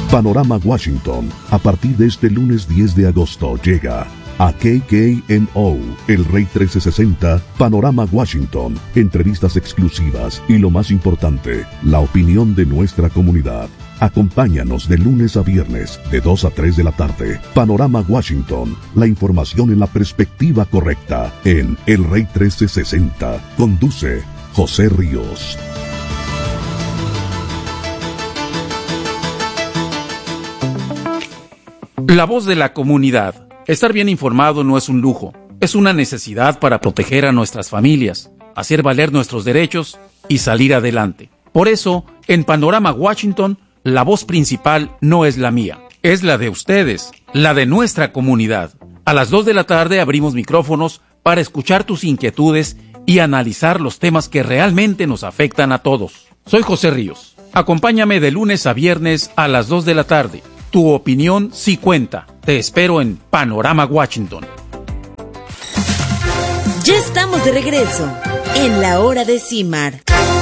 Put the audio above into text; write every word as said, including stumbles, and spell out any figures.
Panorama Washington, a partir de este lunes diez de agosto, llega a K K N O, El Rey trece sesenta, Panorama Washington, entrevistas exclusivas y lo más importante, la opinión de nuestra comunidad. Acompáñanos de lunes a viernes, de dos a tres de la tarde. Panorama Washington, la información en la perspectiva correcta, en El Rey trece sesenta. Conduce José Ríos. La voz de la comunidad. Estar bien informado no es un lujo, es una necesidad para proteger a nuestras familias, hacer valer nuestros derechos y salir adelante. Por eso, en Panorama Washington, la voz principal no es la mía, es la de ustedes, la de nuestra comunidad. A las dos de la tarde abrimos micrófonos para escuchar tus inquietudes y analizar los temas que realmente nos afectan a todos. Soy José Ríos. Acompáñame de lunes a viernes a las dos de la tarde. Tu opinión sí cuenta. Te espero en Panorama Washington. Ya estamos de regreso en la hora de C I M A R.